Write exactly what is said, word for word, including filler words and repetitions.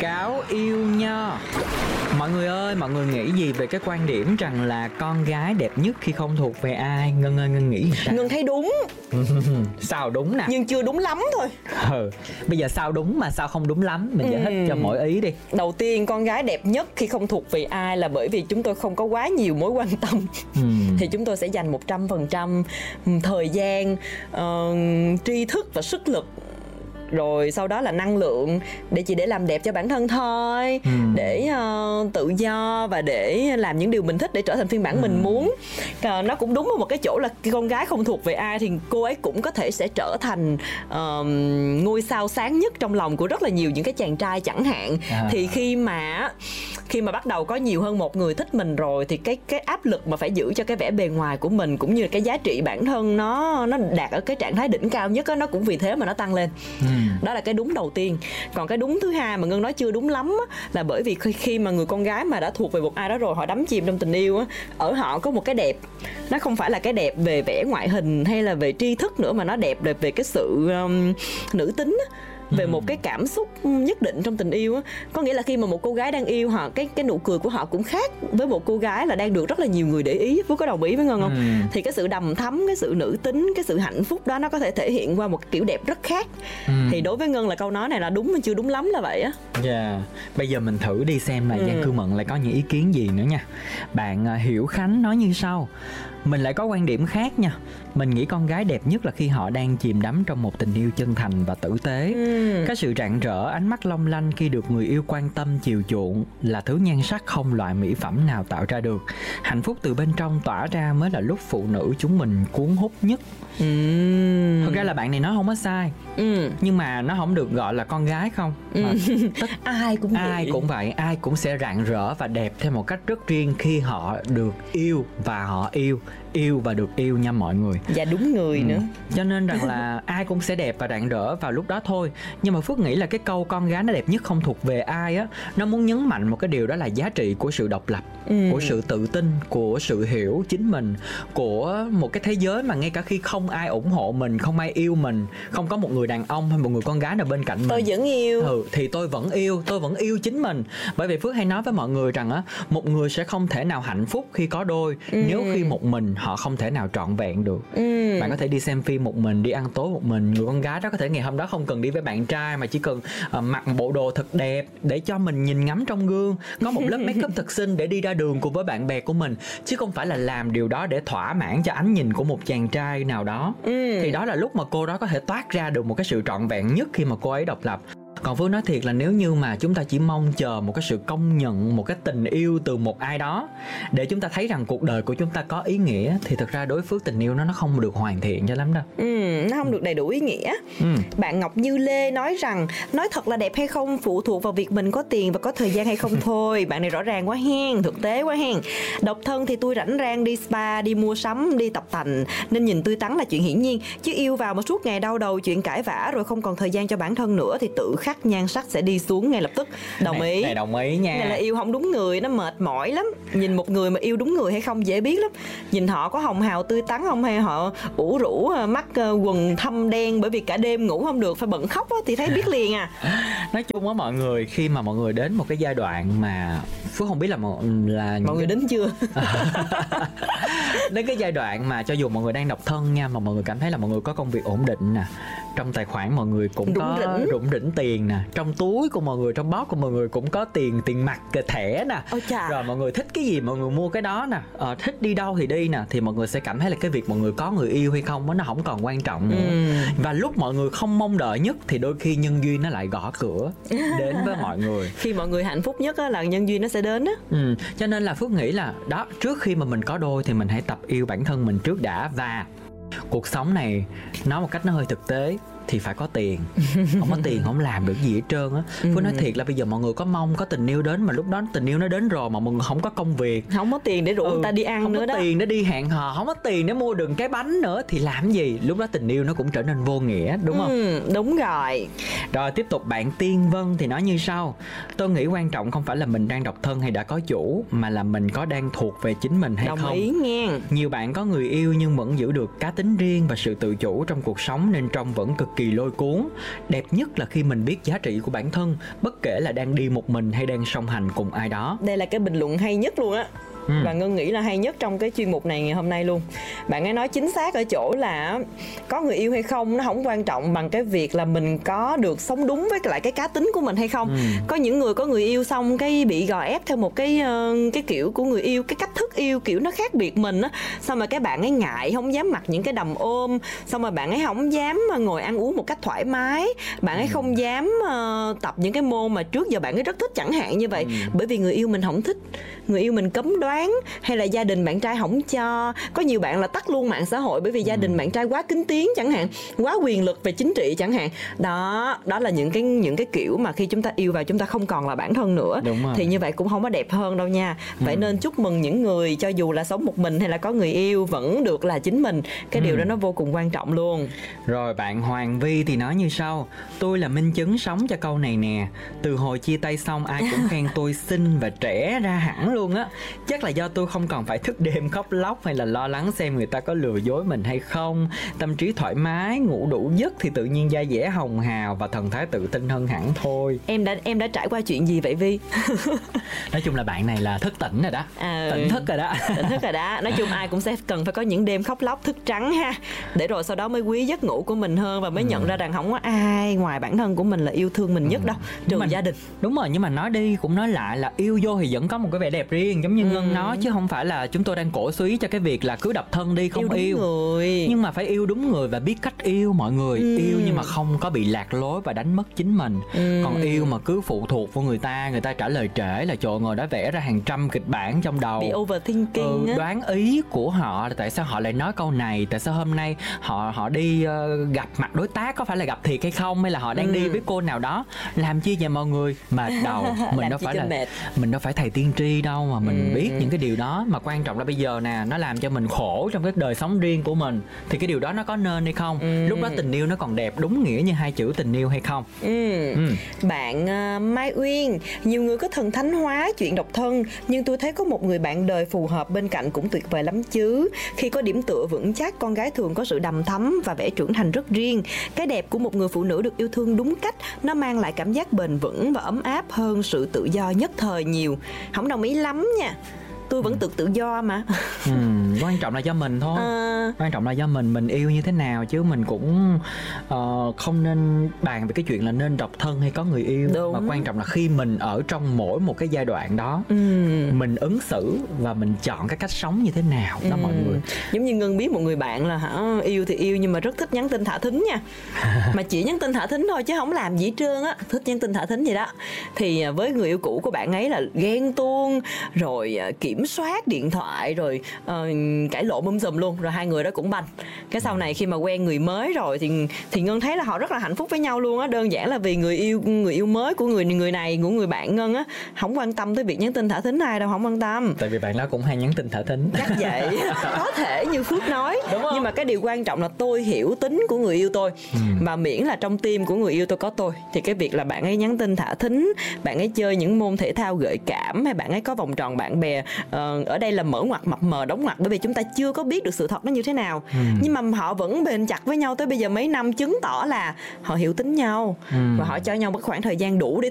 cáo yêu nho. Mọi người ơi, mọi người nghĩ gì về cái quan điểm rằng là con gái đẹp nhất khi không thuộc về ai? Ngân ơi, Ngân nghĩ sao? Ngân thấy đúng. Sao đúng nè? Nhưng chưa đúng lắm thôi. Ừ, bây giờ sao đúng mà sao không đúng lắm? Mình giải thích ừ. cho mỗi ý đi. Đầu tiên, con gái đẹp nhất khi không thuộc về ai là bởi vì chúng tôi không có quá nhiều mối quan tâm. ừ. Thì chúng tôi sẽ dành một trăm phần trăm thời gian, uh, tri thức và sức lực, rồi sau đó là năng lượng để chỉ để làm đẹp cho bản thân thôi, ừ. để uh, tự do và để làm những điều mình thích, để trở thành phiên bản ừ. mình muốn. uh, Nó cũng đúng ở một cái chỗ là con gái không thuộc về ai thì cô ấy cũng có thể sẽ trở thành uh, ngôi sao sáng nhất trong lòng của rất là nhiều những cái chàng trai chẳng hạn. à. Thì khi mà khi mà bắt đầu có nhiều hơn một người thích mình rồi thì cái cái áp lực mà phải giữ cho cái vẻ bề ngoài của mình cũng như là cái giá trị bản thân nó nó đạt ở cái trạng thái đỉnh cao nhất đó, nó cũng vì thế mà nó tăng lên. ừ. Đó là cái đúng đầu tiên. Còn cái đúng thứ hai mà Ngân nói chưa đúng lắm á, là bởi vì khi, khi mà người con gái mà đã thuộc về một ai đó rồi, họ đắm chìm trong tình yêu á, ở họ có một cái đẹp. Nó không phải là cái đẹp về vẻ ngoại hình hay là về tri thức nữa, mà nó đẹp về cái sự um, nữ tính á, về một cái cảm xúc nhất định trong tình yêu á. Có nghĩa là khi mà một cô gái đang yêu họ, cái cái nụ cười của họ cũng khác với một cô gái là đang được rất là nhiều người để ý. Phú có đồng ý với Ngân không? Ừ. Thì cái sự đầm thắm, cái sự nữ tính, cái sự hạnh phúc đó nó có thể thể hiện qua một kiểu đẹp rất khác. ừ. Thì đối với Ngân là câu nói này là đúng mà chưa đúng lắm là vậy á. Dạ yeah. Bây giờ mình thử đi xem là ừ. Giang Cư Mận lại có những ý kiến gì nữa nha. Bạn uh, Hiểu Khánh nói như sau: mình lại có quan điểm khác nha. Mình nghĩ con gái đẹp nhất là khi họ đang chìm đắm trong một tình yêu chân thành và tử tế. ừ. Cái sự rạng rỡ, ánh mắt long lanh khi được người yêu quan tâm chiều chuộng là thứ nhan sắc không loại mỹ phẩm nào tạo ra được. Hạnh phúc từ bên trong tỏa ra mới là lúc phụ nữ chúng mình cuốn hút nhất. ừ. Thật ra là bạn này nói không có sai. ừ. Nhưng mà nó không được gọi là con gái không. ừ. Tất ai cũng ai vậy. cũng vậy. Ai cũng sẽ rạng rỡ và đẹp theo một cách rất riêng khi họ được yêu và họ yêu yêu và được yêu nha mọi người. Dạ đúng người ừ. nữa. Cho nên rằng là ai cũng sẽ đẹp và rạng rỡ vào lúc đó thôi. Nhưng mà Phước nghĩ là cái câu con gái nó đẹp nhất không thuộc về ai á, nó muốn nhấn mạnh một cái điều, đó là giá trị của sự độc lập, ừ. của sự tự tin, của sự hiểu chính mình, của một cái thế giới mà ngay cả khi không ai ủng hộ mình, không ai yêu mình, không có một người đàn ông hay một người con gái nào bên cạnh mình, tôi vẫn yêu. ừ, thì tôi vẫn yêu, tôi vẫn yêu chính mình. Bởi vì Phước hay nói với mọi người rằng á, một người sẽ không thể nào hạnh phúc khi có đôi, ừ. nếu khi một mình họ không thể nào trọn vẹn được. ừ. Bạn có thể đi xem phim một mình, đi ăn tối một mình. Người con gái đó có thể ngày hôm đó không cần đi với bạn trai, mà chỉ cần uh, mặc bộ đồ thật đẹp để cho mình nhìn ngắm trong gương, có một lớp make up thật xinh để đi ra đường cùng với bạn bè của mình, chứ không phải là làm điều đó để thỏa mãn cho ánh nhìn của một chàng trai nào đó. ừ. Thì đó là lúc mà cô đó có thể toát ra được một cái sự trọn vẹn nhất khi mà cô ấy độc lập. Còn Phước nói thiệt là nếu như mà chúng ta chỉ mong chờ một cái sự công nhận, một cái tình yêu từ một ai đó để chúng ta thấy rằng cuộc đời của chúng ta có ý nghĩa, thì thực ra đối với Phước tình yêu nó nó không được hoàn thiện cho lắm đâu. Ừ, nó không được đầy đủ ý nghĩa. ừ. Bạn Ngọc Như Lê nói rằng nói thật là đẹp hay không phụ thuộc vào việc mình có tiền và có thời gian hay không thôi. Bạn này rõ ràng quá hen, thực tế quá hen. Độc thân thì tôi rảnh rang đi spa, đi mua sắm, đi tập tành, nên nhìn tươi tắn là chuyện hiển nhiên. Chứ yêu vào mà suốt ngày đau đầu chuyện cãi vã rồi không còn thời gian cho bản thân nữa thì tự khắc nhan sắc sẽ đi xuống ngay lập tức. Đồng này, ý. Này đồng ý nha. Này là yêu không đúng người, nó mệt mỏi lắm. Nhìn một người mà yêu đúng người hay không dễ biết lắm. Nhìn họ có hồng hào tươi tắn không, hay họ ủ rũ mắt quần thâm đen bởi vì cả đêm ngủ không được phải bận khóc á, thì thấy biết liền à. Nói chung á mọi người, khi mà mọi người đến một cái giai đoạn mà Phước không biết là mọi, là mọi người đến chưa. Đến cái giai đoạn mà cho dù mọi người đang độc thân nha, mà mọi người cảm thấy là mọi người có công việc ổn định nè, trong tài khoản mọi người cũng rủng có rỉnh. rủng rỉnh tiền nè, trong túi của mọi người, trong bóp của mọi người cũng có tiền tiền mặt, thẻ nè. Rồi mọi người thích cái gì mọi người mua cái đó nè, ờ, thích đi đâu thì đi nè, thì mọi người sẽ cảm thấy là cái việc mọi người có người yêu hay không đó, nó không còn quan trọng nữa. ừ. Và lúc mọi người không mong đợi nhất thì đôi khi nhân duyên nó lại gõ cửa đến với mọi người. Khi mọi người hạnh phúc nhất á, là nhân duyên nó sẽ đến á. ừ. Cho nên là Phước nghĩ là đó, trước khi mà mình có đôi thì mình hãy tập yêu bản thân mình trước đã. Và cuộc sống này nói một cách nó hơi thực tế thì phải có tiền. Không có tiền không làm được gì hết trơn á. Phước ừ. nói thiệt là bây giờ mọi người có mong có tình yêu đến, mà lúc đó tình yêu nó đến rồi mà mọi người không có công việc, không có tiền để rủ ừ, người ta đi ăn không nữa đó, không có tiền để đi hẹn hò, không có tiền để mua được cái bánh nữa, thì làm gì? Lúc đó tình yêu nó cũng trở nên vô nghĩa, đúng không? ừ, Đúng rồi. Rồi tiếp tục bạn Tiên Vân thì nói như sau: tôi nghĩ quan trọng không phải là mình đang độc thân hay đã có chủ, mà là mình có đang thuộc về chính mình hay Đồng không. Đồng ý nghe. Nhiều bạn có người yêu nhưng vẫn giữ được cá tính riêng và sự tự chủ trong cuộc sống, nên trông vẫn cực cực kỳ lôi cuốn. Đẹp nhất là khi mình biết giá trị của bản thân, bất kể là đang đi một mình hay đang song hành cùng ai đó. Đây là cái bình luận hay nhất luôn á. Ừ. Và Ngân nghĩ là hay nhất trong cái chuyên mục này ngày hôm nay luôn. Bạn ấy nói chính xác ở chỗ là có người yêu hay không nó không quan trọng bằng cái việc là mình có được sống đúng với lại cái cá tính của mình hay không. Ừ. Có những người có người yêu xong cái bị gò ép theo một cái cái kiểu của người yêu, cái cách thức yêu kiểu nó khác biệt mình á, xong rồi cái bạn ấy ngại không dám mặc những cái đầm ôm, xong rồi bạn ấy không dám ngồi ăn uống một cách thoải mái, bạn ấy không dám uh, tập những cái môn mà trước giờ bạn ấy rất thích chẳng hạn như vậy. Ừ. Bởi vì người yêu mình không thích, người yêu mình cấm đoán, hay là gia đình bạn trai không cho. Có nhiều bạn là tắt luôn mạng xã hội bởi vì gia đình bạn trai quá kính tiếng chẳng hạn, quá quyền lực về chính trị chẳng hạn. Đó, đó là những cái những cái kiểu mà khi chúng ta yêu vào chúng ta không còn là bản thân nữa. Thì như vậy cũng không có đẹp hơn đâu nha. Vậy ừ. nên chúc mừng những người cho dù là sống một mình hay là có người yêu vẫn được là chính mình. Cái ừ. điều đó nó vô cùng quan trọng luôn. Rồi bạn Hoàng Vi thì nói như sau: tôi là minh chứng sống cho câu này nè. Từ hồi chia tay xong ai cũng khen tôi xinh và trẻ ra hẳn luôn á. Chắc là do tôi không còn phải thức đêm khóc lóc hay là lo lắng xem người ta có lừa dối mình hay không. Tâm trí thoải mái, ngủ đủ giấc thì tự nhiên da dẻ hồng hào và thần thái tự tin hơn hẳn thôi. Em đã em đã trải qua chuyện gì vậy Vi? Nói chung là bạn này là thức tỉnh rồi đó. À, tỉnh thức rồi đó. Tỉnh thức rồi đó. Nói chung ai cũng sẽ cần phải có những đêm khóc lóc thức trắng ha, để rồi sau đó mới quý giấc ngủ của mình hơn và mới ừ. nhận ra rằng không có ai ngoài bản thân của mình là yêu thương mình nhất ừ. đâu, trừ mà, gia đình. Đúng rồi, nhưng mà nói đi cũng nói lại là yêu vô thì vẫn có một cái vẻ đẹp riêng, giống như ừ. Ngân nói, chứ không phải là chúng tôi đang cổ suý cho cái việc là cứ độc thân đi không yêu, yêu. Người. Nhưng mà phải yêu đúng người và biết cách yêu mọi người. ừ. Yêu nhưng mà không có bị lạc lối và đánh mất chính mình. ừ. Còn yêu mà cứ phụ thuộc vào người ta, người ta trả lời trễ là trời ngồi đó vẽ ra hàng trăm kịch bản trong đầu, bị overthinking. ừ, đoán ý của họ là tại sao họ lại nói câu này, tại sao hôm nay họ họ đi uh, gặp mặt đối tác, có phải là gặp thiệt hay không, hay là họ đang ừ. đi với cô nào đó. Làm chi vậy mọi người, mệt đầu. Mình đâu phải là mệt. Mình đâu phải thầy tiên tri đâu mà mình ừ. biết những cái điều đó. Mà quan trọng là bây giờ nè, nó làm cho mình khổ trong cái đời sống riêng của mình thì cái điều đó nó có nên hay không? ừ. Lúc đó tình yêu nó còn đẹp đúng nghĩa như hai chữ tình yêu hay không? ừ. Ừ. Bạn uh, Mai Uyên: nhiều người có thần thánh hóa chuyện độc thân, nhưng tôi thấy có một người bạn đời phù hợp bên cạnh cũng tuyệt vời lắm chứ. Khi có điểm tựa vững chắc, con gái thường có sự đằm thắm và vẻ trưởng thành rất riêng. Cái đẹp của một người phụ nữ được yêu thương đúng cách, nó mang lại cảm giác bền vững và ấm áp hơn sự tự do nhất thời nhiều. Không đồng ý lắm nha, tôi vẫn tự tự do mà. ừ, quan trọng là do mình thôi. à... Quan trọng là do mình mình yêu như thế nào, chứ mình cũng uh, không nên bàn về cái chuyện là nên độc thân hay có người yêu. Đúng. Mà quan trọng là khi mình ở trong mỗi một cái giai đoạn đó, ừ. mình ứng xử và mình chọn cái cách sống như thế nào đó. ừ. Mọi người giống như Ngân biết một người bạn là hả, yêu thì yêu nhưng mà rất thích nhắn tin thả thính nha. Mà chỉ nhắn tin thả thính thôi chứ không làm gì hết trơn á, thích nhắn tin thả thính vậy đó. Thì với người yêu cũ của bạn ấy là ghen tuông rồi kiểm soát điện thoại rồi uh, cãi lộn um sùm luôn, rồi hai người đó cũng banh. Cái sau này khi mà quen người mới rồi thì thì Ngân thấy là họ rất là hạnh phúc với nhau luôn á. Đơn giản là vì người yêu người yêu mới của người người này của người bạn Ngân á không quan tâm tới việc nhắn tin thả thính ai đâu, không quan tâm. Tại vì bạn đó cũng hay nhắn tin thả thính. Chắc vậy. Có thể như Phước nói. Nhưng mà cái điều quan trọng là tôi hiểu tính của người yêu tôi. ừ. Và miễn là trong tim của người yêu tôi có tôi, thì cái việc là bạn ấy nhắn tin thả thính, bạn ấy chơi những môn thể thao gợi cảm, hay bạn ấy có vòng tròn bạn bè, uh, ở đây là mở ngoặc mập mờ đóng ngoặc, bởi vì chúng ta chưa có biết được sự thật nó như thế nào. ừ. Nhưng mà họ vẫn bền chặt với nhau tới bây giờ mấy năm, chứng tỏ là họ hiểu tính nhau. ừ. Và họ cho nhau một khoảng thời gian đủ để